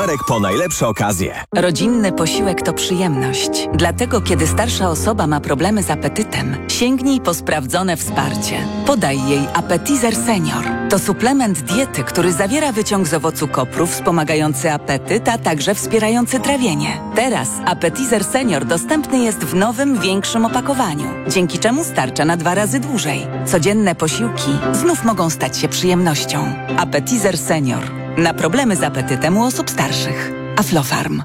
Marek po najlepsze okazje. Rodzinny posiłek to przyjemność. Dlatego, kiedy starsza osoba ma problemy z apetytem, sięgnij po sprawdzone wsparcie. Podaj jej Appetizer Senior. To suplement diety, który zawiera wyciąg z owocu kopru wspomagający apetyt, a także wspierający trawienie. Teraz Appetizer Senior dostępny jest w nowym, większym opakowaniu, dzięki czemu starcza na 2 razy dłużej. Codzienne posiłki znów mogą stać się przyjemnością. Appetizer Senior. Na problemy z apetytem u osób starszych. Aflofarm.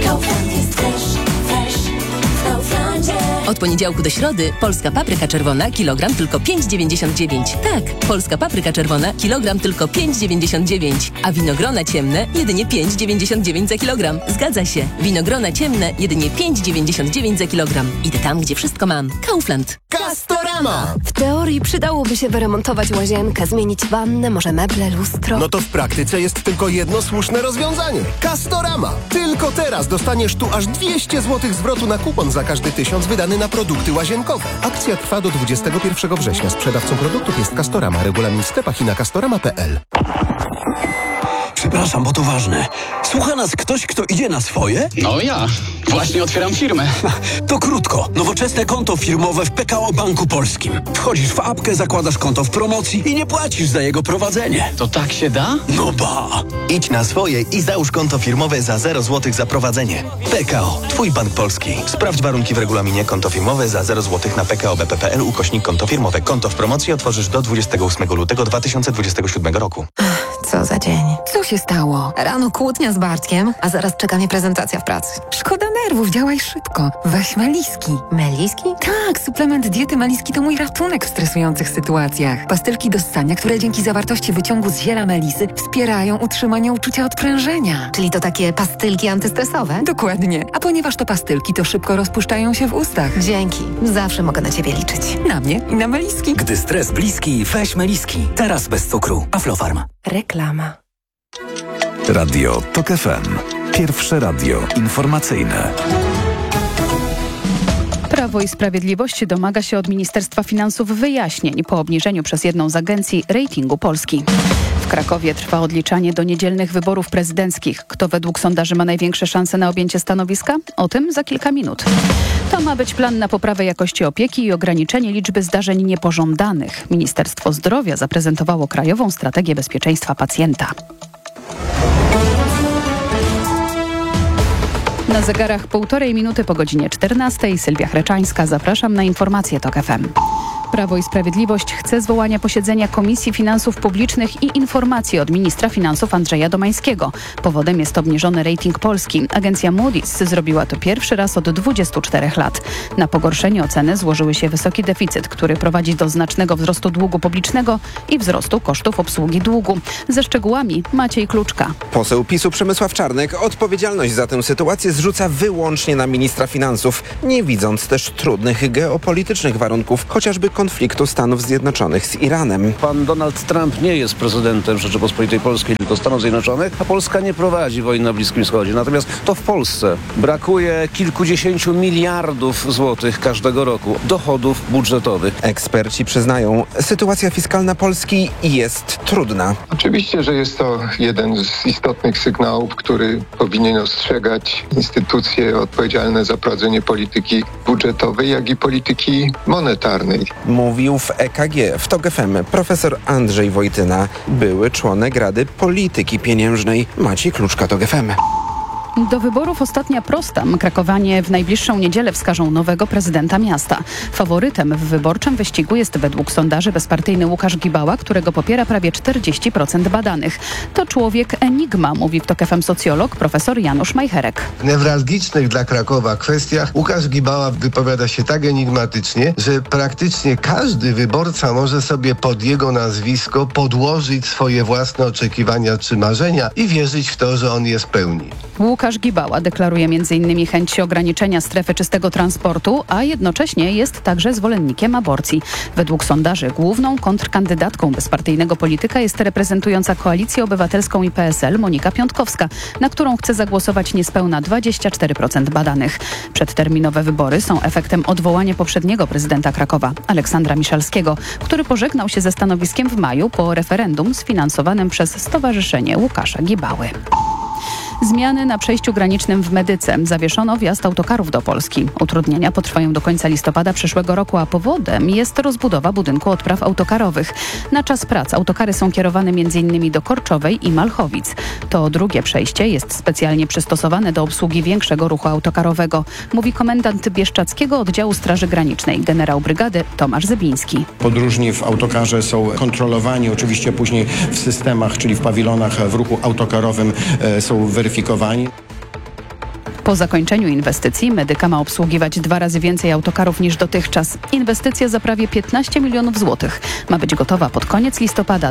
Od poniedziałku do środy polska papryka czerwona kilogram tylko 5,99. Tak, polska papryka czerwona kilogram tylko 5,99. A winogrona ciemne jedynie 5,99 za kilogram. Zgadza się. Winogrona ciemne jedynie 5,99 za kilogram. Idę tam, gdzie wszystko mam. Kaufland. Castorama! W teorii przydałoby się wyremontować łazienkę, zmienić wannę, może meble, lustro. No to w praktyce jest tylko jedno słuszne rozwiązanie. Castorama! Tylko teraz dostaniesz tu aż 200 zł zwrotu na kupon za każdy 1000 wydany na produkty łazienkowe. Akcja trwa do 21 września. Sprzedawcą produktów jest Castorama. Regulamin w sklepach i na castorama.pl. Przepraszam, bo to ważne. Słucha nas ktoś, kto idzie na swoje? No ja. Właśnie otwieram firmę. To krótko. Nowoczesne konto firmowe w PKO Banku Polskim. Wchodzisz w apkę, zakładasz konto w promocji i nie płacisz za jego prowadzenie. To tak się da? No ba! Idź na swoje i załóż konto firmowe za 0 zł za prowadzenie. PKO. Twój bank polski. Sprawdź warunki w regulaminie. Konto firmowe za 0 zł na pkobp.pl/konto firmowe. Konto w promocji otworzysz do 28 lutego 2027 roku. Co za dzień. Co się stało? Rano kłótnia z Bartkiem, a zaraz czeka mnie prezentacja w pracy. Szkoda nerwów, działaj szybko. Weź Meliski. Meliski? Tak, suplement diety Meliski to mój ratunek w stresujących sytuacjach. Pastylki do ssania, które dzięki zawartości wyciągu z ziela melisy wspierają utrzymanie uczucia odprężenia. Czyli to takie pastylki antystresowe? Dokładnie. A ponieważ to pastylki, to szybko rozpuszczają się w ustach. Dzięki. Zawsze mogę na ciebie liczyć. Na mnie i na Meliski. Gdy stres bliski, weź Meliski. Teraz bez cukru. Aflofarm. Reklama. Radio TOK FM. Pierwsze radio informacyjne. Prawo i Sprawiedliwość domaga się od Ministerstwa Finansów wyjaśnień po obniżeniu przez jedną z agencji ratingu Polski. W Krakowie trwa odliczanie do niedzielnych wyborów prezydenckich. Kto według sondaży ma największe szanse na objęcie stanowiska? O tym za kilka minut. To ma być plan na poprawę jakości opieki i ograniczenie liczby zdarzeń niepożądanych. Ministerstwo Zdrowia zaprezentowało Krajową Strategię Bezpieczeństwa Pacjenta. Na zegarach 1,5 minuty po godzinie 14. Sylwia Chreczańska. Zapraszam na informacje TOK FM. Prawo i Sprawiedliwość chce zwołania posiedzenia Komisji Finansów Publicznych i informacji od ministra finansów Andrzeja Domańskiego. Powodem jest obniżony rating Polski. Agencja Moody's zrobiła to pierwszy raz od 24 lat. Na pogorszenie oceny złożyły się wysoki deficyt, który prowadzi do znacznego wzrostu długu publicznego i wzrostu kosztów obsługi długu. Ze szczegółami Maciej Kluczka. Poseł PiS-u Przemysław Czarnek odpowiedzialność za tę sytuację zrzuca wyłącznie na ministra finansów, nie widząc też trudnych geopolitycznych warunków, chociażby konfliktu Stanów Zjednoczonych z Iranem. Pan Donald Trump nie jest prezydentem Rzeczypospolitej Polskiej, tylko Stanów Zjednoczonych, a Polska nie prowadzi wojny na Bliskim Wschodzie. Natomiast to w Polsce brakuje kilkudziesięciu miliardów złotych każdego roku dochodów budżetowych. Eksperci przyznają, sytuacja fiskalna Polski jest trudna. Oczywiście, że jest to jeden z istotnych sygnałów, który powinien ostrzegać instytucje odpowiedzialne za prowadzenie polityki budżetowej, jak i polityki monetarnej. Mówił w EKG w TOK FM profesor Andrzej Wojtyna, były członek Rady Polityki Pieniężnej. Maciej Kluczka, TOK FM. Do wyborów ostatnia prosta. Krakowanie w najbliższą niedzielę wskażą nowego prezydenta miasta. Faworytem w wyborczym wyścigu jest według sondaży bezpartyjny Łukasz Gibała, którego popiera prawie 40% badanych. To człowiek enigma, mówi w TOK FM socjolog profesor Janusz Majcherek. W newralgicznych dla Krakowa kwestiach Łukasz Gibała wypowiada się tak enigmatycznie, że praktycznie każdy wyborca może sobie pod jego nazwisko podłożyć swoje własne oczekiwania czy marzenia i wierzyć w to, że on je spełni. Łukasz Gibała deklaruje m.in. chęć ograniczenia strefy czystego transportu, a jednocześnie jest także zwolennikiem aborcji. Według sondaży główną kontrkandydatką bezpartyjnego polityka jest reprezentująca Koalicję Obywatelską i PSL Monika Piątkowska, na którą chce zagłosować niespełna 24% badanych. Przedterminowe wybory są efektem odwołania poprzedniego prezydenta Krakowa, Aleksandra Miszalskiego, który pożegnał się ze stanowiskiem w maju po referendum sfinansowanym przez Stowarzyszenie Łukasza Gibały. Zmiany na przejściu granicznym w Medyce. Zawieszono wjazd autokarów do Polski. Utrudnienia potrwają do końca listopada przyszłego roku, a powodem jest rozbudowa budynku odpraw autokarowych. Na czas prac autokary są kierowane m.in. do Korczowej i Malchowic. To drugie przejście jest specjalnie przystosowane do obsługi większego ruchu autokarowego, mówi komendant Bieszczadzkiego Oddziału Straży Granicznej, generał brygady Tomasz Zybiński. Podróżni w autokarze są kontrolowani, oczywiście później w systemach, czyli w pawilonach w ruchu autokarowym są weryfikowani. Po zakończeniu inwestycji Medyka ma obsługiwać 2 razy więcej autokarów niż dotychczas. Inwestycja za prawie 15 milionów złotych ma być gotowa pod koniec listopada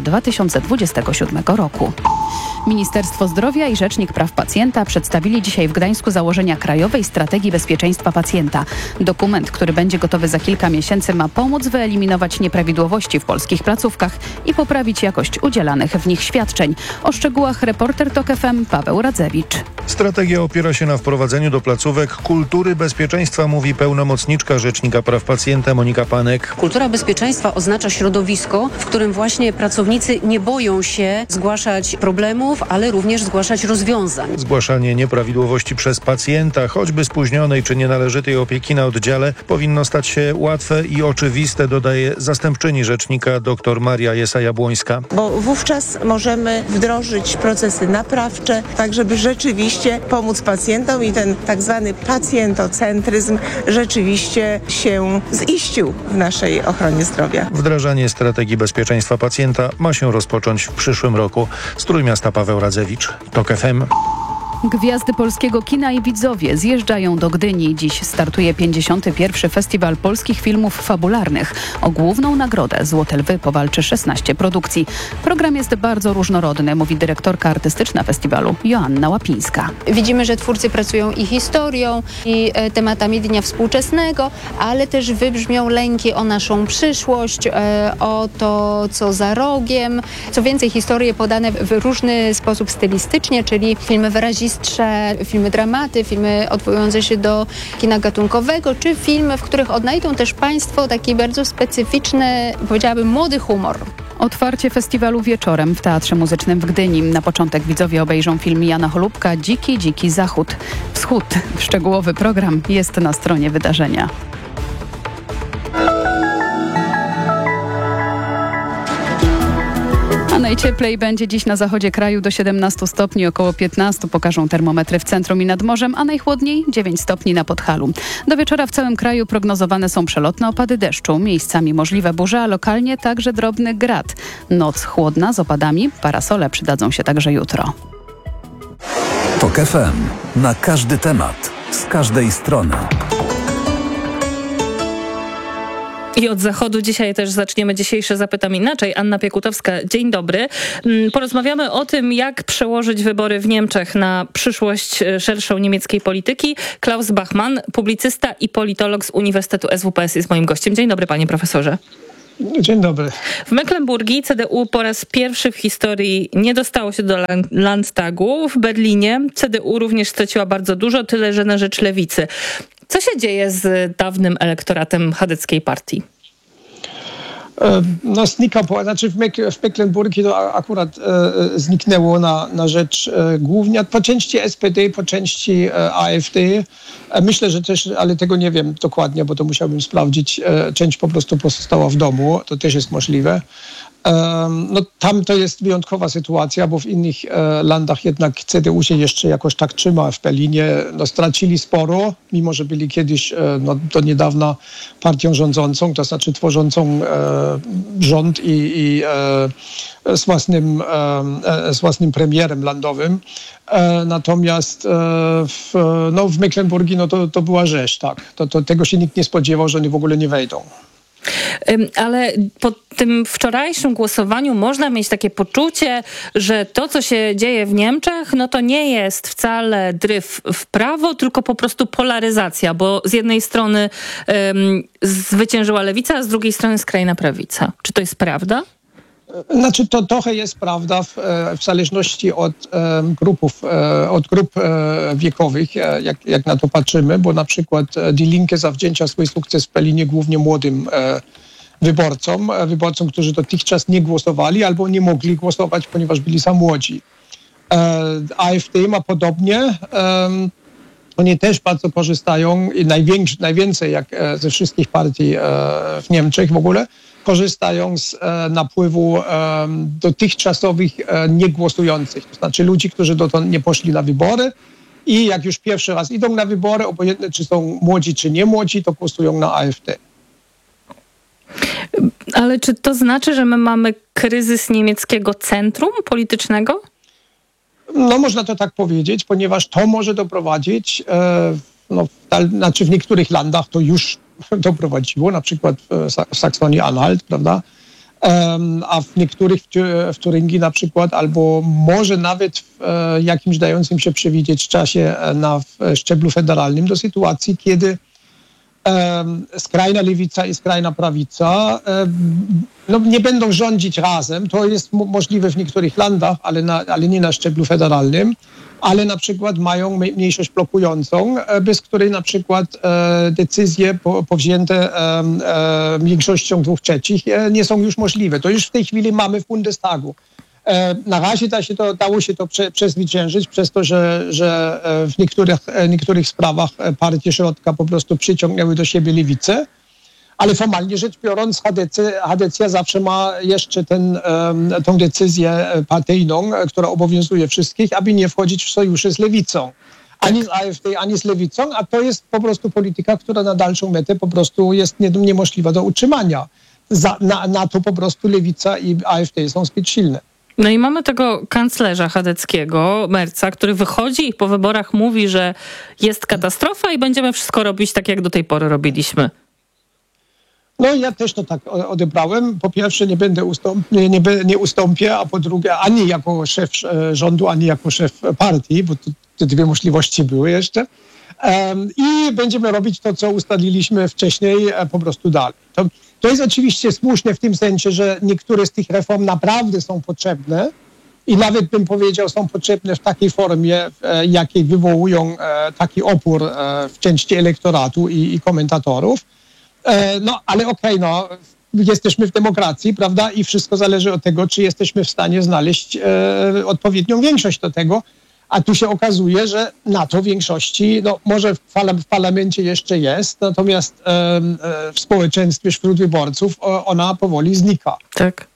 2027 roku. Ministerstwo Zdrowia i Rzecznik Praw Pacjenta przedstawili dzisiaj w Gdańsku założenia Krajowej Strategii Bezpieczeństwa Pacjenta. Dokument, który będzie gotowy za kilka miesięcy, ma pomóc wyeliminować nieprawidłowości w polskich placówkach i poprawić jakość udzielanych w nich świadczeń. O szczegółach reporter TOK FM Paweł Radzewicz. Strategia opiera się na wprowadzeniu do placówek kultury bezpieczeństwa, mówi pełnomocniczka Rzecznika Praw Pacjenta Monika Panek. Kultura bezpieczeństwa oznacza środowisko, w którym właśnie pracownicy nie boją się zgłaszać problemów, ale również zgłaszać rozwiązań. Zgłaszanie nieprawidłowości przez pacjenta, choćby spóźnionej czy nienależytej opieki na oddziale, powinno stać się łatwe i oczywiste, dodaje zastępczyni rzecznika dr Maria Jesa-Jabłońska. Bo wówczas możemy wdrożyć procesy naprawcze, tak żeby rzeczywiście pomóc pacjentom i ten tak zwany pacjentocentryzm rzeczywiście się ziścił w naszej ochronie zdrowia. Wdrażanie strategii bezpieczeństwa pacjenta ma się rozpocząć w przyszłym roku. Z Trójmiasta Paweł Radzewicz, TOK FM. Gwiazdy polskiego kina i widzowie zjeżdżają do Gdyni. Dziś startuje 51. Festiwal Polskich Filmów Fabularnych. O główną nagrodę Złote Lwy powalczy 16 produkcji. Program jest bardzo różnorodny, mówi dyrektorka artystyczna festiwalu Joanna Łapińska. Widzimy, że twórcy pracują i historią, i tematami dnia współczesnego, ale też wybrzmią lęki o naszą przyszłość, o to, co za rogiem. Co więcej, historie podane w różny sposób stylistycznie, czyli filmy wyraziste, filmy dramaty, filmy odwołujące się do kina gatunkowego, czy filmy, w których odnajdą też Państwo taki bardzo specyficzny, powiedziałabym, młody humor. Otwarcie festiwalu wieczorem w Teatrze Muzycznym w Gdyni. Na początek widzowie obejrzą film Jana Holubka Dziki, dziki zachód. Wschód. Szczegółowy program jest na stronie wydarzenia. A najcieplej będzie dziś na zachodzie kraju do 17 stopni, około 15 pokażą termometry w centrum i nad morzem, a najchłodniej 9 stopni na Podhalu. Do wieczora w całym kraju prognozowane są przelotne opady deszczu, miejscami możliwe burze, a lokalnie także drobny grad. Noc chłodna z opadami, parasole przydadzą się także jutro. TOK FM. Na każdy temat, z każdej strony. I od zachodu dzisiaj też zaczniemy dzisiejsze Zapytam Inaczej. Anna Piekutowska, dzień dobry. Porozmawiamy o tym, jak przełożyć wybory w Niemczech na przyszłość szerszą niemieckiej polityki. Klaus Bachmann, publicysta i politolog z Uniwersytetu SWPS jest moim gościem. Dzień dobry, panie profesorze. Dzień dobry. W Mecklenburgii CDU po raz pierwszy w historii nie dostało się do Landtagu. W Berlinie CDU również straciła bardzo dużo, tyle że na rzecz lewicy. Co się dzieje z dawnym elektoratem chadeckiej partii? No znika, znaczy w Mecklenburgii to akurat zniknęło na rzecz głównie po części SPD, po części AfD. Myślę, że też, ale tego nie wiem dokładnie, bo to musiałbym sprawdzić. Część po prostu pozostała w domu, to też jest możliwe. No tam to jest wyjątkowa sytuacja, bo w innych landach jednak CDU się jeszcze jakoś tak trzyma. W Berlinie no, stracili sporo, mimo że byli kiedyś do niedawna partią rządzącą, to znaczy tworzącą rząd i z własnym premierem landowym. Natomiast w Mecklenburgii to była rzecz, tak. Tego się nikt nie spodziewał, że oni w ogóle nie wejdą. Ale po tym wczorajszym głosowaniu można mieć takie poczucie, że to, co się dzieje w Niemczech, no to nie jest wcale dryf w prawo, tylko po prostu polaryzacja, bo z jednej strony zwyciężyła lewica, a z drugiej strony skrajna prawica. Czy to jest prawda? Znaczy to trochę jest prawda w zależności od grup wiekowych, jak na to patrzymy, bo na przykład Die Linke zawdzięcza swój sukces w Berlinie głównie młodym wyborcom, którzy dotychczas nie głosowali albo nie mogli głosować, ponieważ byli za młodzi. AfD ma podobnie. Oni też bardzo korzystają i najwięcej jak ze wszystkich partii w Niemczech w ogóle korzystają z napływu dotychczasowych niegłosujących. To znaczy ludzi, którzy dotąd nie poszli na wybory i jak już pierwszy raz idą na wybory, obojętnie czy są młodzi czy nie młodzi, to głosują na AfD. Ale czy to znaczy, że my mamy kryzys niemieckiego centrum politycznego? No można to tak powiedzieć, ponieważ to może doprowadzić, znaczy w niektórych landach to już doprowadziło, na przykład w Saksonii-Anhalt, prawda? A w niektórych, w Turyngii na przykład, albo może nawet w jakimś dającym się przewidzieć czasie na szczeblu federalnym do sytuacji, kiedy skrajna lewica i skrajna prawica nie będą rządzić razem. To jest możliwe w niektórych landach, ale nie na szczeblu federalnym, ale na przykład mają mniejszość blokującą, bez której na przykład decyzje powzięte większością 2/3 nie są już możliwe. To już w tej chwili mamy w Bundestagu. Na razie dało się to przezwyciężyć przez to, że w niektórych sprawach partie środka po prostu przyciągnęły do siebie lewicę, ale formalnie rzecz biorąc HDC zawsze ma jeszcze tą decyzję partyjną, która obowiązuje wszystkich, aby nie wchodzić w sojusze z lewicą. Ani z AfD, ani z lewicą, a to jest po prostu polityka, która na dalszą metę po prostu jest niemożliwa do utrzymania. Na to po prostu lewica i AfD są zbyt silne. No i mamy tego kanclerza chadeckiego, Merza, który wychodzi i po wyborach mówi, że jest katastrofa i będziemy wszystko robić tak, jak do tej pory robiliśmy. No ja też to tak odebrałem. Po pierwsze nie ustąpię, a po drugie ani jako szef rządu, ani jako szef partii, bo te dwie możliwości były jeszcze. I będziemy robić to, co ustaliliśmy wcześniej, po prostu dalej. To jest oczywiście słuszne w tym sensie, że niektóre z tych reform naprawdę są potrzebne i nawet bym powiedział, są potrzebne w takiej formie, jakiej wywołują taki opór w części elektoratu i komentatorów. Ale okej, jesteśmy w demokracji, prawda? I wszystko zależy od tego, czy jesteśmy w stanie znaleźć odpowiednią większość do tego. A tu się okazuje, że na to większości, może w parlamencie jeszcze jest, natomiast w społeczeństwie wśród wyborców ona powoli znika. Tak.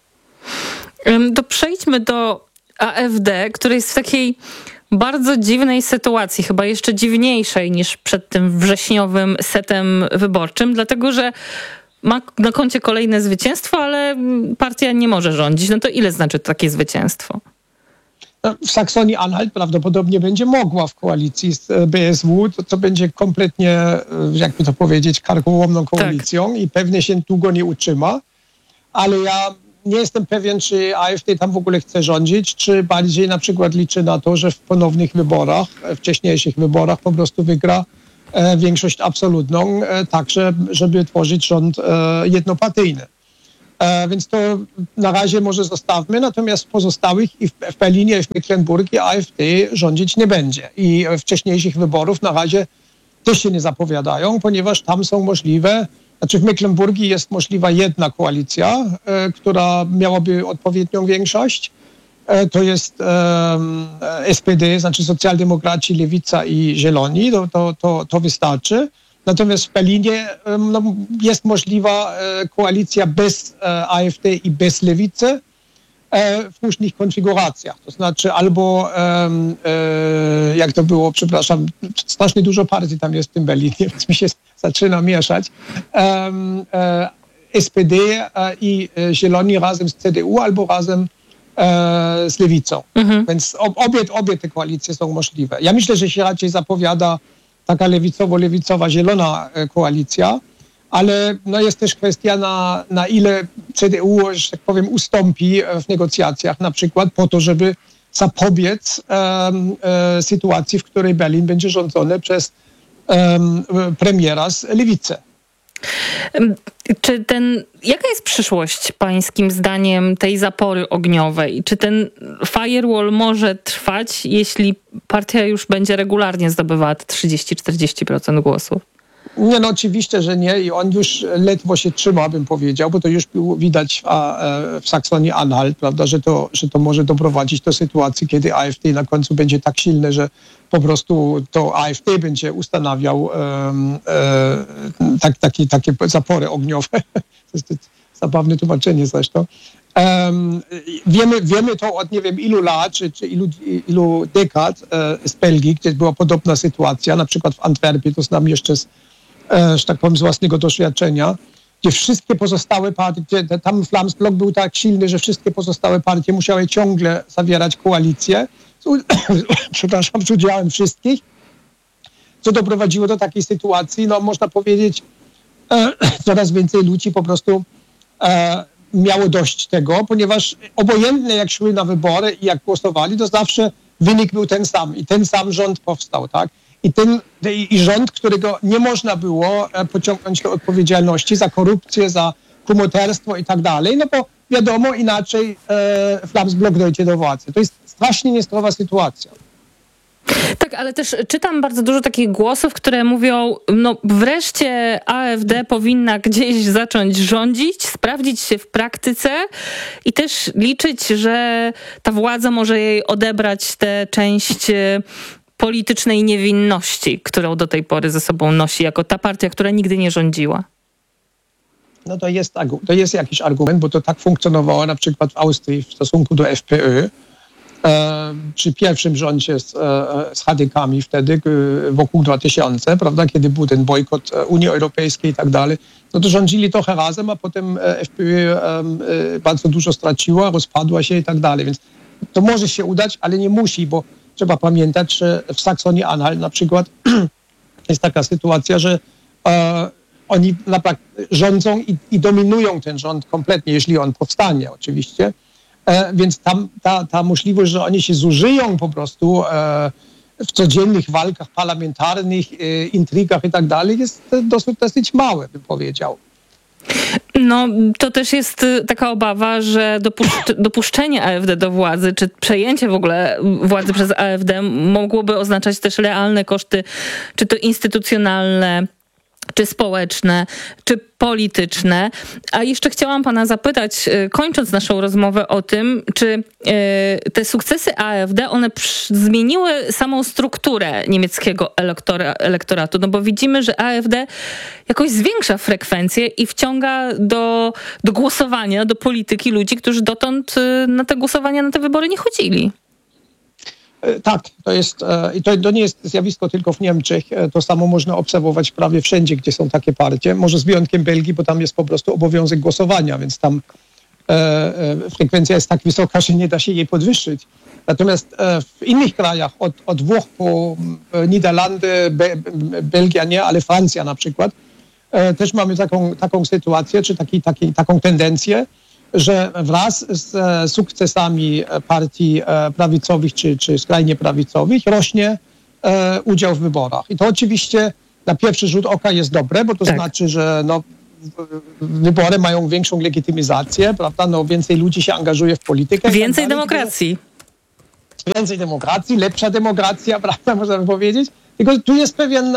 To przejdźmy do AfD, który jest w takiej bardzo dziwnej sytuacji, chyba jeszcze dziwniejszej niż przed tym wrześniowym setem wyborczym, dlatego że ma na koncie kolejne zwycięstwo, ale partia nie może rządzić. No to ile znaczy takie zwycięstwo? W Saksonii-Anhalt prawdopodobnie będzie mogła w koalicji z BSW, to będzie kompletnie, jakby to powiedzieć, karkołomną koalicją i pewnie się długo nie utrzyma, ale ja nie jestem pewien, czy AfD tam w ogóle chce rządzić, czy bardziej na przykład liczy na to, że w ponownych wyborach, wcześniejszych wyborach po prostu wygra większość absolutną, tak, żeby tworzyć rząd jednopartyjny. Więc to na razie może zostawmy, natomiast w pozostałych i w Berlinie i w Mecklenburgii AfD rządzić nie będzie. I wcześniejszych wyborów na razie też się nie zapowiadają, ponieważ tam są możliwe, w Mecklenburgii jest możliwa jedna koalicja, która miałaby odpowiednią większość. To jest SPD, znaczy socjaldemokraci, lewica i zieloni, to wystarczy. Natomiast w Berlinie jest możliwa koalicja bez AfD i bez lewicy w różnych konfiguracjach. To znaczy albo, jak to było, przepraszam, strasznie dużo partii tam jest w tym Berlinie, więc mi się zaczyna mieszać. SPD i Zieloni razem z CDU albo razem z lewicą. Więc obie te koalicje są możliwe. Ja myślę, że się raczej zapowiada taka lewicowo-lewicowa, zielona koalicja, ale jest też kwestia na ile CDU, że tak powiem, ustąpi w negocjacjach na przykład po to, żeby zapobiec sytuacji, w której Berlin będzie rządzony przez premiera z lewicy. Jaka jest przyszłość pańskim zdaniem tej zapory ogniowej? Czy ten firewall może trwać, jeśli partia już będzie regularnie zdobywała te 30-40% głosów? Nie, no oczywiście, że nie i on już ledwo się trzyma, bym powiedział, bo to już było widać w Saksonii-Anhalt, prawda, że to może doprowadzić do sytuacji, kiedy AfD na końcu będzie tak silne, że po prostu to AfD będzie ustanawiał takie zapory ogniowe. To jest zabawne tłumaczenie zresztą. Wiemy to od nie wiem ilu lat, czy ilu dekad z Belgii, gdzie była podobna sytuacja, na przykład w Antwerpii, to znam jeszcze że tak powiem, z własnego doświadczenia, gdzie wszystkie pozostałe partie, tam Vlaams Blok był tak silny, że wszystkie pozostałe partie musiały ciągle zawierać koalicję, z udziałem wszystkich, co doprowadziło do takiej sytuacji, no można powiedzieć, coraz więcej ludzi po prostu miało dość tego, ponieważ obojętnie jak szły na wybory i jak głosowali, to zawsze wynik był ten sam i ten sam rząd powstał, tak? I rząd, którego nie można było pociągnąć do odpowiedzialności za korupcję, za kumoterstwo i tak dalej, no bo wiadomo, inaczej Vlaams Blok dojdzie do władzy. To jest strasznie niezdrowa sytuacja. Tak, ale też czytam bardzo dużo takich głosów, które mówią, no wreszcie AfD powinna gdzieś zacząć rządzić, sprawdzić się w praktyce i też liczyć, że ta władza może jej odebrać tę część politycznej niewinności, którą do tej pory ze sobą nosi, jako ta partia, która nigdy nie rządziła. No to jest jakiś argument, bo to tak funkcjonowało na przykład w Austrii w stosunku do FPÖ, przy pierwszym rządzie z HDK-ami wtedy, wokół 2000, prawda, kiedy był ten bojkot Unii Europejskiej i tak dalej, no to rządzili trochę razem, a potem FPÖ bardzo dużo straciła, rozpadła się i tak dalej, więc to może się udać, ale nie musi, bo trzeba pamiętać, że w Saksonii-Anhalt na przykład jest taka sytuacja, że oni naprawdę rządzą i dominują ten rząd kompletnie, jeśli on powstanie oczywiście. Więc tam ta możliwość, że oni się zużyją po prostu w codziennych walkach parlamentarnych, intrygach i tak dalej, jest dosyć małe, bym powiedział. No, to też jest taka obawa, że dopuszczenie AfD do władzy, czy przejęcie w ogóle władzy przez AfD mogłoby oznaczać też realne koszty, czy to instytucjonalne, czy społeczne, czy polityczne. A jeszcze chciałam pana zapytać, kończąc naszą rozmowę o tym, czy te sukcesy AfD, one zmieniły samą strukturę niemieckiego elektoratu, no bo widzimy, że AfD jakoś zwiększa frekwencję i wciąga do głosowania, do polityki ludzi, którzy dotąd na te głosowania, na te wybory nie chodzili. Tak, to nie jest zjawisko tylko w Niemczech. To samo można obserwować prawie wszędzie, gdzie są takie partie. Może z wyjątkiem Belgii, bo tam jest po prostu obowiązek głosowania, więc tam frekwencja jest tak wysoka, że nie da się jej podwyższyć. Natomiast w innych krajach, od Włoch po Niderlandy, Belgia nie, ale Francja na przykład, też mamy taką sytuację, czy taką tendencję, że wraz z sukcesami partii prawicowych czy skrajnie prawicowych rośnie udział w wyborach. I to oczywiście na pierwszy rzut oka jest dobre, bo to znaczy, że wybory mają większą legitymizację, prawda? No, więcej ludzi się angażuje w politykę. Więcej demokracji. Więcej demokracji, lepsza demokracja, prawda, można by powiedzieć. Tylko tu jest pewien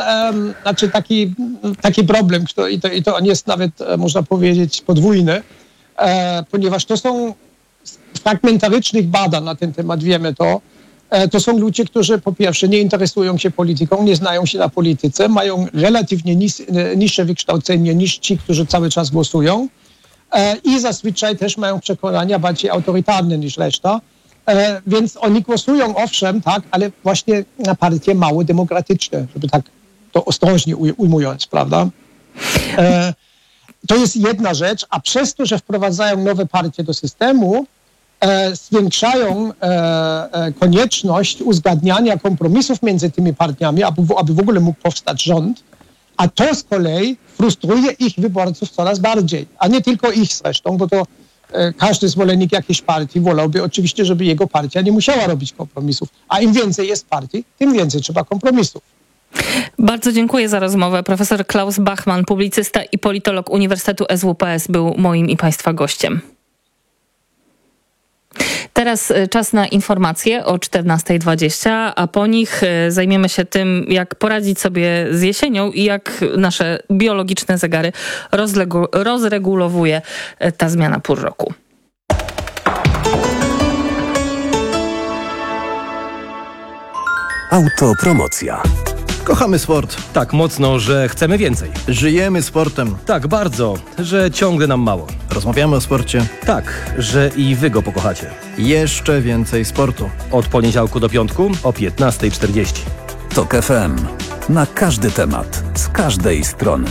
taki problem, i to on jest nawet, można powiedzieć, podwójny, ponieważ to są z fragmentarycznych badań na ten temat, wiemy to, to są ludzie, którzy po pierwsze nie interesują się polityką, nie znają się na polityce, mają relatywnie niższe wykształcenie niż ci, którzy cały czas głosują i zazwyczaj też mają przekonania bardziej autorytarne niż reszta, więc oni głosują owszem, tak, ale właśnie na partie mało demokratyczne, żeby tak to ostrożnie ujmując, prawda? To jest jedna rzecz, a przez to, że wprowadzają nowe partie do systemu, zwiększają konieczność uzgadniania kompromisów między tymi partiami, aby w ogóle mógł powstać rząd, a to z kolei frustruje ich wyborców coraz bardziej, a nie tylko ich zresztą, bo to każdy zwolennik jakiejś partii wolałby oczywiście, żeby jego partia nie musiała robić kompromisów, a im więcej jest partii, tym więcej trzeba kompromisów. Bardzo dziękuję za rozmowę. Profesor Klaus Bachmann, publicysta i politolog Uniwersytetu SWPS był moim i państwa gościem. Teraz czas na informacje o 14:20, a po nich zajmiemy się tym, jak poradzić sobie z jesienią i jak nasze biologiczne zegary rozregulowuje ta zmiana pór roku. Autopromocja. Kochamy sport. Tak mocno, że chcemy więcej. Żyjemy sportem. Tak bardzo, że ciągle nam mało. Rozmawiamy o sporcie. Tak, że i wy go pokochacie. Jeszcze więcej sportu. Od poniedziałku do piątku o 15:40. TOK FM. Na każdy temat. Z każdej strony.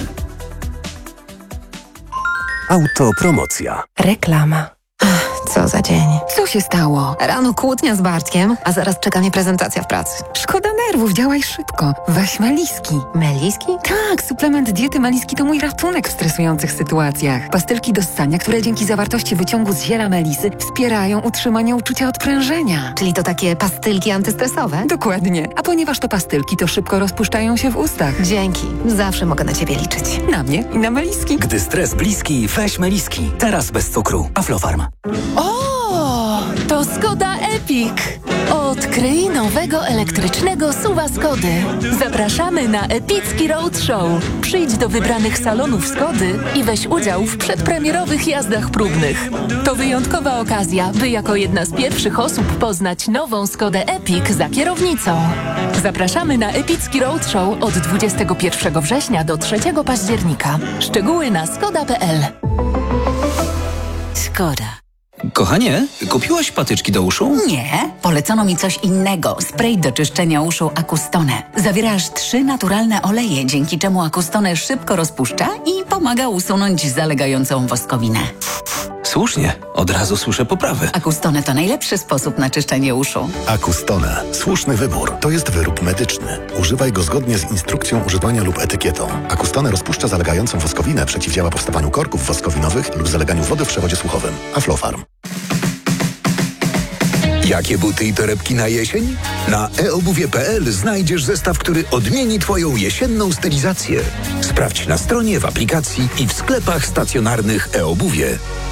Autopromocja. Reklama. Co za dzień. Co się stało? Rano kłótnia z Bartkiem, a zaraz czeka mnie prezentacja w pracy. Szkoda nerwów, działaj szybko. Weź Meliski. Meliski? Tak, suplement diety Meliski to mój ratunek w stresujących sytuacjach. Pastylki do ssania, które dzięki zawartości wyciągu z ziela melisy wspierają utrzymanie uczucia odprężenia. Czyli to takie pastylki antystresowe? Dokładnie. A ponieważ to pastylki, to szybko rozpuszczają się w ustach. Dzięki. Zawsze mogę na ciebie liczyć. Na mnie i na Meliski. Gdy stres bliski, weź Meliski. Teraz bez cukru. Aflofarm. O, to Skoda Epic. Odkryj nowego elektrycznego SUV-a Skody. Zapraszamy na epicki roadshow. Przyjdź do wybranych salonów Skody i weź udział w przedpremierowych jazdach próbnych. To wyjątkowa okazja, by jako jedna z pierwszych osób poznać nową Skodę Epic za kierownicą. Zapraszamy na epicki roadshow od 21 września do 3 października. Szczegóły na skoda.pl. Skoda. Kochanie, kupiłaś patyczki do uszu? Nie, polecono mi coś innego. Spray do czyszczenia uszu Acustone. Zawiera aż 3 naturalne oleje, dzięki czemu Acustone szybko rozpuszcza i pomaga usunąć zalegającą woskowinę. Słusznie, od razu słyszę poprawy. Acustone to najlepszy sposób na czyszczenie uszu. Acustone. Słuszny wybór. To jest wyrób medyczny. Używaj go zgodnie z instrukcją używania lub etykietą. Acustone rozpuszcza zalegającą woskowinę, przeciwdziała powstawaniu korków woskowinowych lub zaleganiu wody w przewodzie słuchowym. Aflofarm. Jakie buty i torebki na jesień? Na eobuwie.pl znajdziesz zestaw, który odmieni Twoją jesienną stylizację. Sprawdź na stronie, w aplikacji i w sklepach stacjonarnych eobuwie.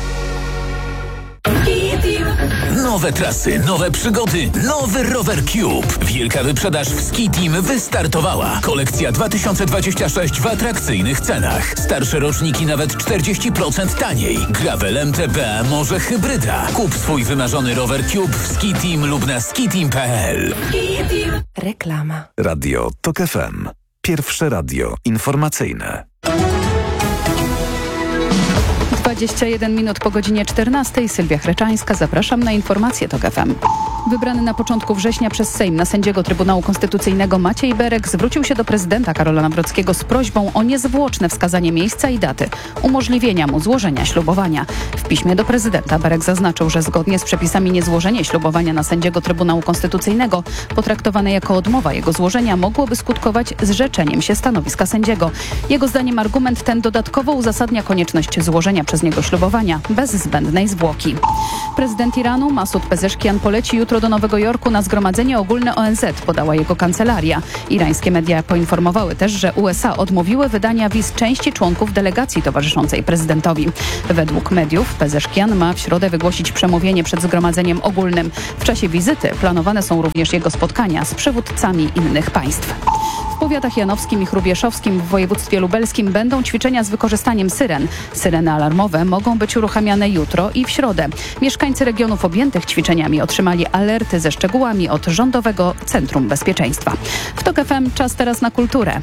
Nowe trasy, nowe przygody, nowy Rower Cube. Wielka wyprzedaż w Ski Team wystartowała. Kolekcja 2026 w atrakcyjnych cenach. Starsze roczniki nawet 40% taniej. Gravel MTB, może hybryda. Kup swój wymarzony Rower Cube w Ski Team lub na skiteam.pl. Reklama. Radio TOK FM. Pierwsze radio informacyjne. 21 minut po godzinie 14. Sylwia Chreczańska. Zapraszam na informacje TOK FM. Wybrany na początku września przez Sejm na sędziego Trybunału Konstytucyjnego Maciej Berek zwrócił się do prezydenta Karola Nawrockiego z prośbą o niezwłoczne wskazanie miejsca i daty umożliwienia mu złożenia ślubowania. W piśmie do prezydenta Berek zaznaczył, że zgodnie z przepisami niezłożenie ślubowania na sędziego Trybunału Konstytucyjnego potraktowane jako odmowa jego złożenia mogłoby skutkować zrzeczeniem się stanowiska sędziego. Jego zdaniem argument ten dodatkowo uzasadnia konieczność złożenia przez niego ślubowania bez zbędnej zwłoki. Prezydent Iranu Masud Pezeszkian poleci jutro do Nowego Jorku na zgromadzenie ogólne ONZ, podała jego kancelaria. Irańskie media poinformowały też, że USA odmówiły wydania wiz części członków delegacji towarzyszącej prezydentowi. Według mediów Pezeszkian ma w środę wygłosić przemówienie przed zgromadzeniem ogólnym. W czasie wizyty planowane są również jego spotkania z przywódcami innych państw. W powiatach janowskim i hrubieszowskim w województwie lubelskim będą ćwiczenia z wykorzystaniem syren. Syreny alarmowe mogą być uruchamiane jutro i w środę. Mieszkańcy regionów objętych ćwiczeniami otrzymali alerty ze szczegółami od Rządowego Centrum Bezpieczeństwa. W TOK FM czas teraz na kulturę.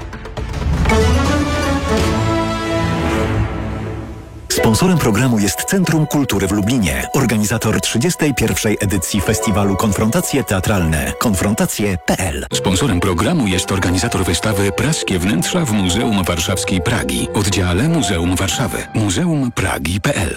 Sponsorem programu jest Centrum Kultury w Lublinie, organizator 31. edycji festiwalu Konfrontacje Teatralne. Konfrontacje.pl. Sponsorem programu jest organizator wystawy Praskie Wnętrza w Muzeum Warszawskiej Pragi, oddziale Muzeum Warszawy, muzeumpragi.pl.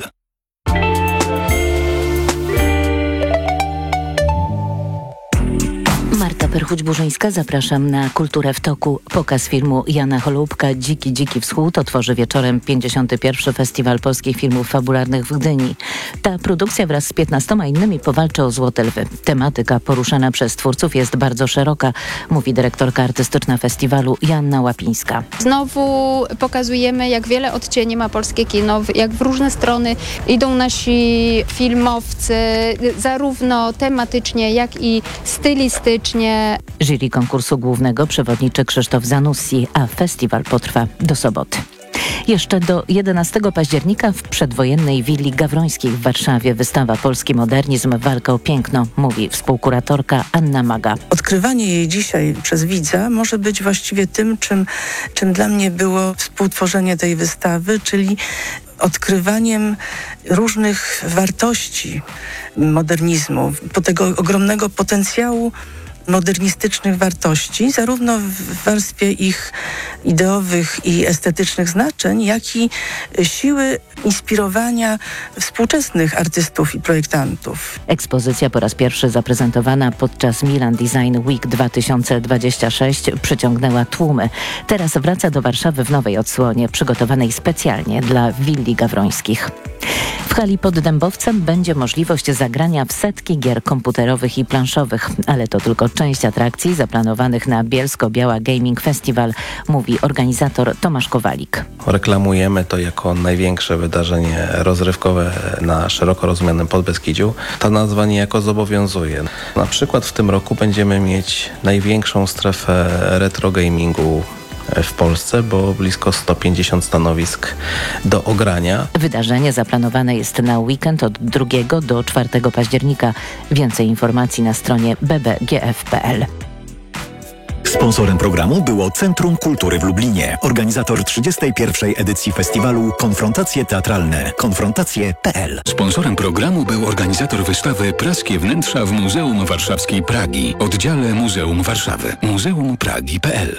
Marta Perchuć-Burzyńska, zapraszam na Kulturę w toku. Pokaz filmu Jana Holubka Dziki Wschód otworzy wieczorem 51. Festiwal Polskich Filmów Fabularnych w Gdyni. Ta produkcja wraz z 15 innymi powalczy o Złote Lwy. Tematyka poruszana przez twórców jest bardzo szeroka, mówi dyrektorka artystyczna festiwalu Joanna Łapińska. Znowu pokazujemy, jak wiele odcieni ma polskie kino, jak w różne strony idą nasi filmowcy, zarówno tematycznie, jak i stylistycznie. Jury konkursu głównego przewodniczy Krzysztof Zanussi, a festiwal potrwa do soboty. Jeszcze do 11 października w przedwojennej willi Gawrońskich w Warszawie wystawa Polski Modernizm, walka o piękno, mówi współkuratorka Anna Maga. Odkrywanie jej dzisiaj przez widza może być właściwie tym, czym dla mnie było współtworzenie tej wystawy, czyli odkrywaniem różnych wartości modernizmu, tego ogromnego potencjału modernistycznych wartości, zarówno w warstwie ich ideowych i estetycznych znaczeń, jak i siły inspirowania współczesnych artystów i projektantów. Ekspozycja po raz pierwszy zaprezentowana podczas Milan Design Week 2026 przyciągnęła tłumy. Teraz wraca do Warszawy w nowej odsłonie, przygotowanej specjalnie dla willi Gawrońskich. W hali pod Dębowcem będzie możliwość zagrania w setki gier komputerowych i planszowych, ale to tylko część atrakcji zaplanowanych na Bielsko-Biała Gaming Festival, mówi organizator Tomasz Kowalik. Reklamujemy to jako największe wydarzenie rozrywkowe na szeroko rozumianym Podbeskidziu. Ta nazwa niejako zobowiązuje. Na przykład w tym roku będziemy mieć największą strefę retro gamingu w Polsce, bo blisko 150 stanowisk do ogrania. Wydarzenie zaplanowane jest na weekend od 2 do 4 października. Więcej informacji na stronie bbgf.pl. Sponsorem programu było Centrum Kultury w Lublinie, organizator 31. edycji festiwalu Konfrontacje Teatralne. Konfrontacje.pl. Sponsorem programu był organizator wystawy Praskie wnętrza w Muzeum Warszawskiej Pragi, oddziale Muzeum Warszawy. Muzeumpragi.pl.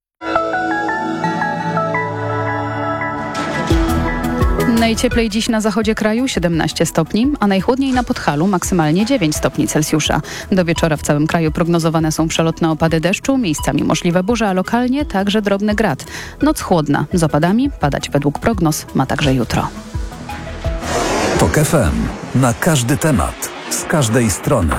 Najcieplej dziś na zachodzie kraju 17 stopni, a najchłodniej na Podhalu maksymalnie 9 stopni Celsjusza. Do wieczora w całym kraju prognozowane są przelotne opady deszczu, miejscami możliwe burze, a lokalnie także drobny grad. Noc chłodna, z opadami, padać według prognoz ma także jutro. TOK FM. Na każdy temat, z każdej strony.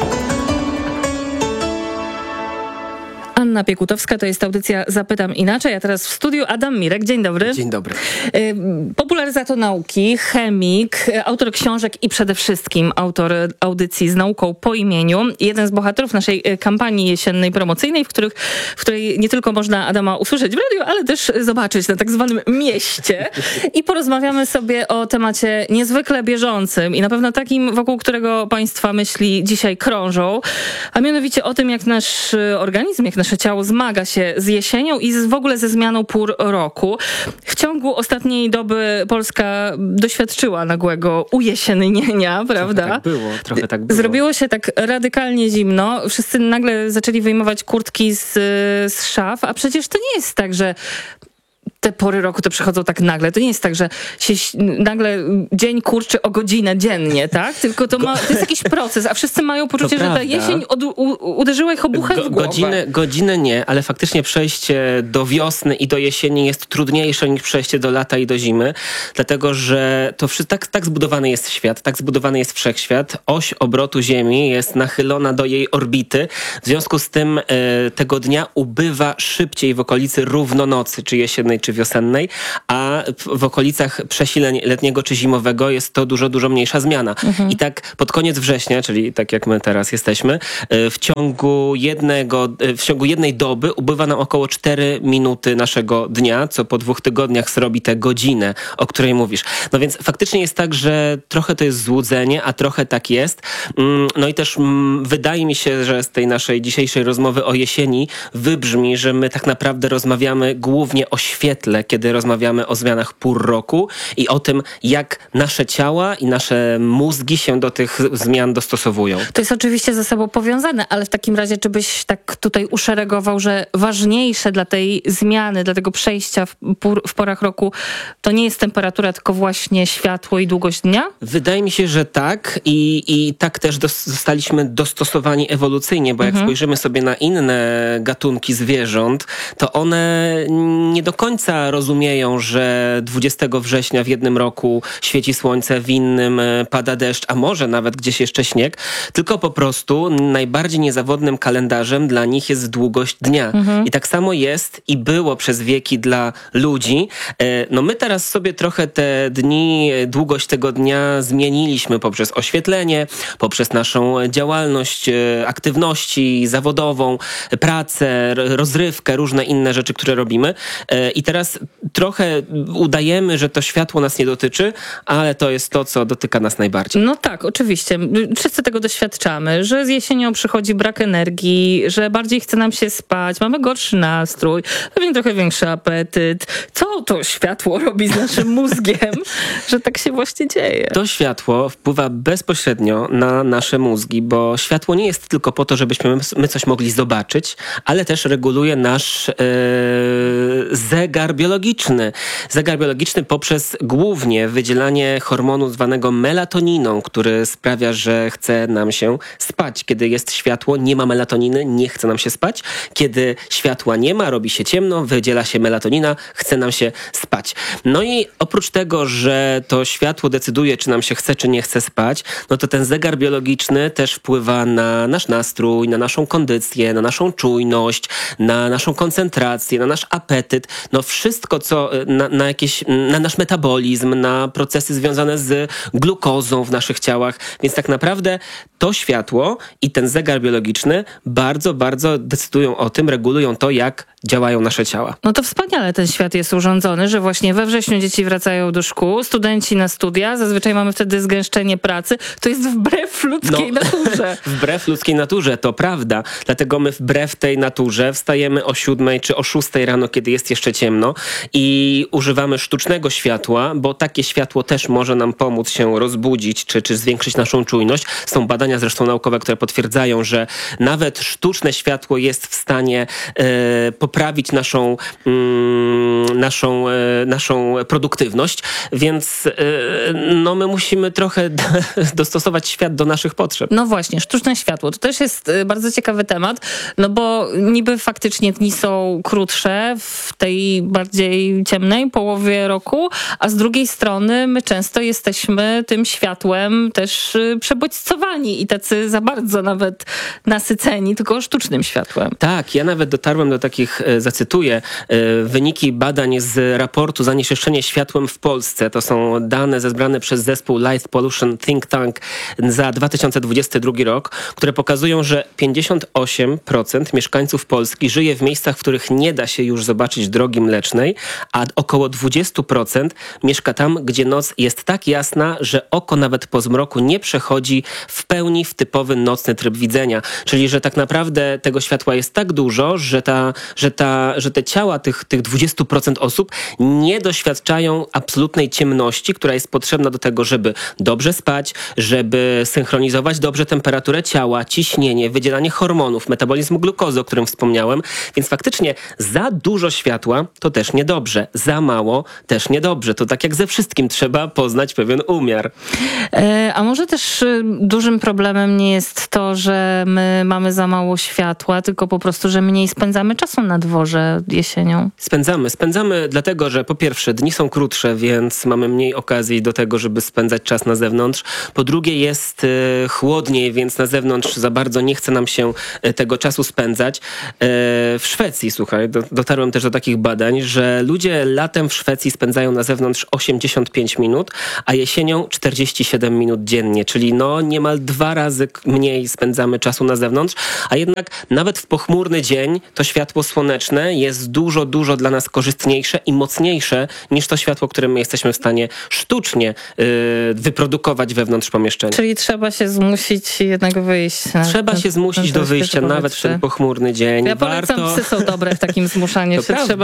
Anna Piekutowska, to jest audycja Zapytam Inaczej, a teraz w studiu Adam Mirek. Dzień dobry. Dzień dobry. Popularyzator nauki, chemik, autor książek i przede wszystkim autor audycji Z nauką po imieniu. Jeden z bohaterów naszej kampanii jesiennej promocyjnej, w której nie tylko można Adama usłyszeć w radiu, ale też zobaczyć na tak zwanym mieście. I porozmawiamy sobie o temacie niezwykle bieżącym i na pewno takim, wokół którego państwa myśli dzisiaj krążą, a mianowicie o tym, jak nasz organizm, jak nasze ciało zmaga się z jesienią i w ogóle ze zmianą pór roku. W ciągu ostatniej doby Polska doświadczyła nagłego ujesiennienia, prawda? Trochę tak było. Zrobiło się tak radykalnie zimno. Wszyscy nagle zaczęli wyjmować kurtki z szaf, a przecież to nie jest tak, że te pory roku to przychodzą tak nagle. To nie jest tak, że się nagle dzień kurczy o godzinę dziennie, tak? Tylko to jest jakiś proces, a wszyscy mają poczucie, że ta jesień uderzyła ich obuchem w głowę. Godzinę nie, ale faktycznie przejście do wiosny i do jesieni jest trudniejsze niż przejście do lata i do zimy, dlatego że to tak zbudowany jest świat, tak zbudowany jest wszechświat. Oś obrotu Ziemi jest nachylona do jej orbity. W związku z tym tego dnia ubywa szybciej w okolicy równonocy, czy jesiennej, czy wiosennej, a w okolicach przesileń letniego czy zimowego jest to dużo mniejsza zmiana. I tak pod koniec września, czyli tak jak my teraz jesteśmy, w ciągu jednej doby ubywa nam około 4 minuty naszego dnia, co po 2 tygodniach zrobi tę godzinę, o której mówisz. No więc faktycznie jest tak, że trochę to jest złudzenie, a trochę tak jest. No i też wydaje mi się, że z tej naszej dzisiejszej rozmowy o jesieni wybrzmi, że my tak naprawdę rozmawiamy głównie o świetle świetle, kiedy rozmawiamy o zmianach pór roku i o tym, jak nasze ciała i nasze mózgi się do tych zmian dostosowują. To jest oczywiście ze sobą powiązane, ale w takim razie, czy byś tak tutaj uszeregował, że ważniejsze dla tej zmiany, dla tego przejścia w porach roku, to nie jest temperatura, tylko właśnie światło i długość dnia? Wydaje mi się, że tak i tak też zostaliśmy dostosowani ewolucyjnie, bo jak spojrzymy sobie na inne gatunki zwierząt, to one nie do końca rozumieją, że 20 września w jednym roku świeci słońce, w innym pada deszcz, a może nawet gdzieś jeszcze śnieg, tylko po prostu najbardziej niezawodnym kalendarzem dla nich jest długość dnia. I tak samo jest i było przez wieki dla ludzi. No my teraz sobie trochę te dni, długość tego dnia zmieniliśmy poprzez oświetlenie, poprzez naszą działalność, aktywności zawodową, pracę, rozrywkę, różne inne rzeczy, które robimy. I teraz trochę udajemy, że to światło nas nie dotyczy, ale to jest to, co dotyka nas najbardziej. No tak, oczywiście. Wszyscy tego doświadczamy, że z jesienią przychodzi brak energii, że bardziej chce nam się spać, mamy gorszy nastrój, pewnie trochę większy apetyt. Co to światło robi z naszym mózgiem, że tak się właśnie dzieje? To światło wpływa bezpośrednio na nasze mózgi, bo światło nie jest tylko po to, żebyśmy my coś mogli zobaczyć, ale też reguluje nasz zegar biologiczny. Zegar biologiczny poprzez głównie wydzielanie hormonu zwanego melatoniną, który sprawia, że chce nam się spać. Kiedy jest światło, nie ma melatoniny, nie chce nam się spać. Kiedy światła nie ma, robi się ciemno, wydziela się melatonina, chce nam się spać. No i oprócz tego, że to światło decyduje, czy nam się chce, czy nie chce spać, no to ten zegar biologiczny też wpływa na nasz nastrój, na naszą kondycję, na naszą czujność, na naszą koncentrację, na nasz apetyt, no wszystko, co na nasz metabolizm, na procesy związane z glukozą w naszych ciałach. Więc tak naprawdę to światło i ten zegar biologiczny bardzo, bardzo decydują o tym, regulują to, jak działają nasze ciała. No to wspaniale ten świat jest urządzony, że właśnie we wrześniu dzieci wracają do szkół, studenci na studia, zazwyczaj mamy wtedy zgęszczenie pracy. To jest wbrew ludzkiej naturze. Wbrew ludzkiej naturze, to prawda. Dlatego my wbrew tej naturze wstajemy o 7 czy o 6 rano, kiedy jest jeszcze ciemno i używamy sztucznego światła, bo takie światło też może nam pomóc się rozbudzić, czy zwiększyć naszą czujność. Są badania zresztą naukowe, które potwierdzają, że nawet sztuczne światło jest w stanie poprawić naszą produktywność, więc no my musimy trochę dostosować świat do naszych potrzeb. No właśnie, sztuczne światło. To też jest bardzo ciekawy temat, no bo niby faktycznie dni są krótsze w tej bardziej ciemnej połowie roku, a z drugiej strony my często jesteśmy tym światłem też przebodźcowani i tacy za bardzo nawet nasyceni tylko sztucznym światłem. Tak, ja nawet dotarłem do takich, zacytuję, wyniki badań z raportu Zanieczyszczenie światłem w Polsce. To są dane zebrane przez zespół Light Pollution Think Tank za 2022 rok, które pokazują, że 58% mieszkańców Polski żyje w miejscach, w których nie da się już zobaczyć drogi mlecznej, a około 20% mieszka tam, gdzie noc jest tak jasna, że oko nawet po zmroku nie przechodzi w pełni w typowy nocny tryb widzenia. Czyli, że tak naprawdę tego światła jest tak dużo, że te ciała tych 20% osób nie doświadczają absolutnej ciemności, która jest potrzebna do tego, żeby dobrze spać, żeby synchronizować dobrze temperaturę ciała, ciśnienie, wydzielanie hormonów, metabolizm glukozy, o którym wspomniałem. Więc faktycznie za dużo światła to też niedobrze. Za mało też niedobrze. To tak jak ze wszystkim trzeba poznać pewien umiar. A może też dużym problemem nie jest to, że my mamy za mało światła, tylko po prostu, że mniej spędzamy czasu na dworze jesienią? Spędzamy dlatego, że po pierwsze dni są krótsze, więc mamy mniej okazji do tego, żeby spędzać czas na zewnątrz. Po drugie jest chłodniej, więc na zewnątrz za bardzo nie chce nam się tego czasu spędzać. W Szwecji, słuchaj, dotarłem też do takich badań, że ludzie latem w Szwecji spędzają na zewnątrz 85 minut, a jesienią 47 minut dziennie, czyli no niemal 2 razy mniej spędzamy czasu na zewnątrz, a jednak nawet w pochmurny dzień to światło słoneczne jest dużo, dużo dla nas korzystniejsze i mocniejsze niż to światło, które my jesteśmy w stanie sztucznie wyprodukować wewnątrz pomieszczenia. Czyli trzeba się zmusić jednak wyjść. Trzeba się zmusić do wyjścia nawet w ten pochmurny dzień. Ja polecam, psy są dobre w takim zmuszaniu się. Trzeba wtedy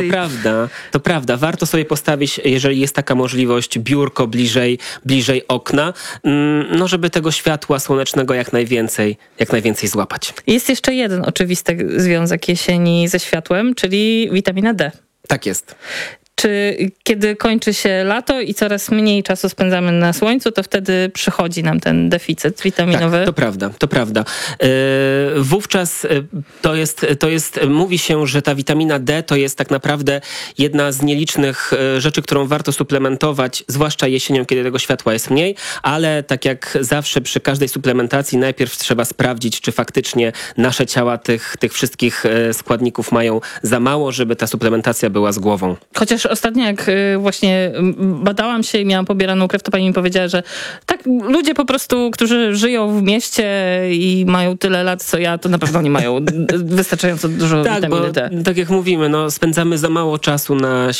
To prawda. Warto sobie postawić, jeżeli jest taka możliwość, biurko bliżej okna, no żeby tego światła słonecznego jak najwięcej złapać. Jest jeszcze jeden oczywisty związek jesieni ze światłem, czyli witamina D. Tak jest. Czy kiedy kończy się lato i coraz mniej czasu spędzamy na słońcu, to wtedy przychodzi nam ten deficyt witaminowy? Tak, to prawda. Wówczas mówi się, że ta witamina D to jest tak naprawdę jedna z nielicznych rzeczy, którą warto suplementować, zwłaszcza jesienią, kiedy tego światła jest mniej, ale tak jak zawsze przy każdej suplementacji najpierw trzeba sprawdzić, czy faktycznie nasze ciała tych wszystkich składników mają za mało, żeby ta suplementacja była z głową. Chociaż ostatnio jak właśnie badałam się i miałam pobieraną krew, to pani mi powiedziała, że tak ludzie po prostu, którzy żyją w mieście i mają tyle lat, co ja, to na pewno nie mają wystarczająco dużo witaminy D. Tak jak mówimy, spędzamy za mało czasu na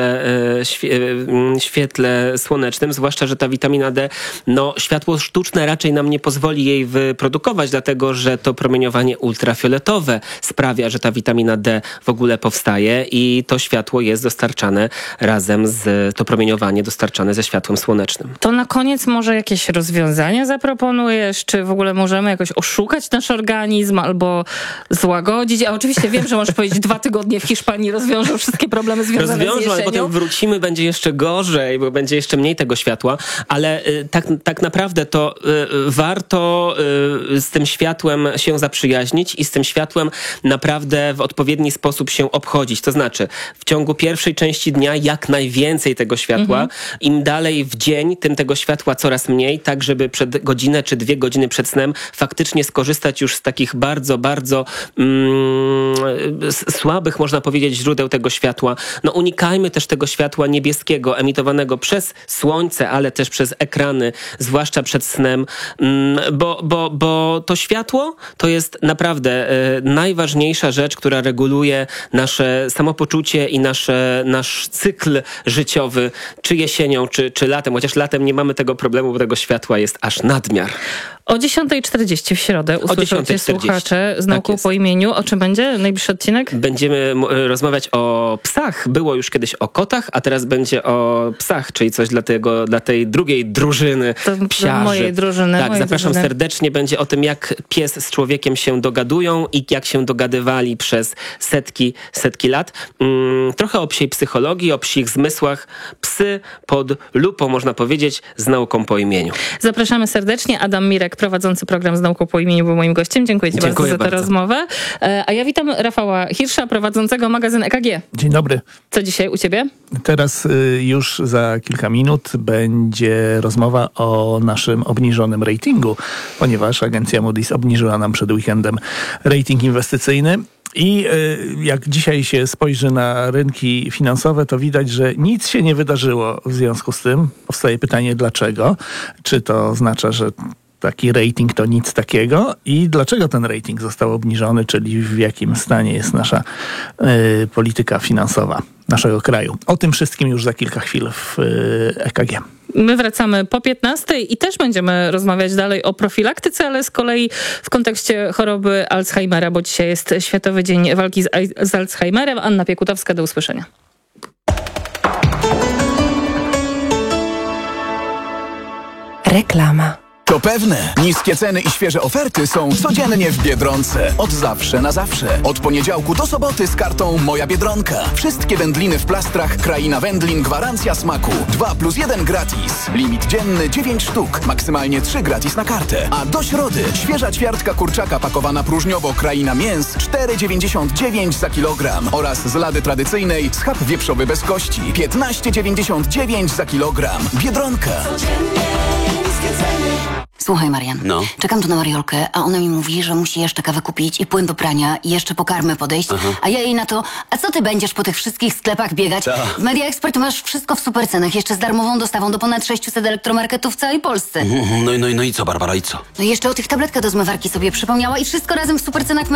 świetle słonecznym, zwłaszcza, że ta witamina D, światło sztuczne raczej nam nie pozwoli jej wyprodukować, dlatego, że to promieniowanie ultrafioletowe sprawia, że ta witamina D w ogóle powstaje i to światło jest dostarczane razem to promieniowanie dostarczane ze światłem słonecznym. To na koniec może jakieś rozwiązania zaproponujesz? Czy w ogóle możemy jakoś oszukać nasz organizm albo złagodzić? A oczywiście wiem, że możesz powiedzieć 2 tygodnie w Hiszpanii rozwiążą wszystkie problemy związane z jesienią. Ale potem wrócimy, będzie jeszcze gorzej, bo będzie jeszcze mniej tego światła, ale tak naprawdę to warto z tym światłem się zaprzyjaźnić i z tym światłem naprawdę w odpowiedni sposób się obchodzić. To znaczy w ciągu pierwszej części dnia jak najwięcej tego światła. Im dalej w dzień, tym tego światła coraz mniej, tak żeby przed godzinę czy 2 godziny przed snem faktycznie skorzystać już z takich bardzo, bardzo słabych, można powiedzieć, źródeł tego światła. Unikajmy też tego światła niebieskiego emitowanego przez słońce, ale też przez ekrany, zwłaszcza przed snem, bo to światło to jest naprawdę najważniejsza rzecz, która reguluje nasze samopoczucie i nasz cykl życiowy, czy jesienią, czy latem. Chociaż latem nie mamy tego problemu, bo tego światła jest aż nadmiar. O 10:40 w środę usłyszą cię słuchacze z Nauką po imieniu. O czym będzie najbliższy odcinek? Będziemy rozmawiać o psach. Było już kiedyś o kotach, a teraz będzie o psach, czyli coś dla tej drugiej drużyny psiarzy. Mojej drużyny. Tak, zapraszam serdecznie. Będzie o tym, jak pies z człowiekiem się dogadują i jak się dogadywali przez setki lat. Trochę o psiej psychologii, o psich zmysłach. Psy pod lupą, można powiedzieć, z Nauką po imieniu. Zapraszamy serdecznie. Adam Mirek, prowadzący program z Nauką po imieniu, był moim gościem. Dziękuję ci bardzo za tę rozmowę. A ja witam Rafała Hirsza, prowadzącego magazyn EKG. Dzień dobry. Co dzisiaj u ciebie? Teraz już za kilka minut będzie rozmowa o naszym obniżonym ratingu, ponieważ agencja Moody's obniżyła nam przed weekendem rating inwestycyjny. I jak dzisiaj się spojrzy na rynki finansowe, to widać, że nic się nie wydarzyło w związku z tym. Powstaje pytanie, dlaczego? Czy to oznacza, że taki rating to nic takiego? I dlaczego ten rating został obniżony, czyli w jakim stanie jest nasza polityka finansowa naszego kraju? O tym wszystkim już za kilka chwil w EKG. My wracamy po 15 i też będziemy rozmawiać dalej o profilaktyce, ale z kolei w kontekście choroby Alzheimera, bo dzisiaj jest Światowy Dzień Walki z Alzheimerem. Anna Piekutowska, do usłyszenia. Reklama. To pewne. Niskie ceny i świeże oferty są codziennie w Biedronce. Od zawsze na zawsze. Od poniedziałku do soboty z kartą Moja Biedronka. Wszystkie wędliny w plastrach Kraina Wędlin gwarancja smaku. 2+1 gratis. Limit dzienny 9 sztuk. Maksymalnie 3 gratis na kartę. A do środy świeża ćwiartka kurczaka pakowana próżniowo Kraina Mięs 4,99 za kilogram. Oraz z lady tradycyjnej schab wieprzowy bez kości 15,99 za kilogram. Biedronka. Słuchaj, Marian, czekam tu na Mariolkę, a ona mi mówi, że musi jeszcze kawę kupić i płyn do prania i jeszcze po karmę podejść, a ja jej na to, a co ty będziesz po tych wszystkich sklepach biegać? W Media Expert masz wszystko w supercenach, jeszcze z darmową dostawą do ponad 600 elektromarketów w całej Polsce. No i co, Barbara, i co? No i jeszcze o tych tabletkach do zmywarki sobie przypomniała i wszystko razem w supercenach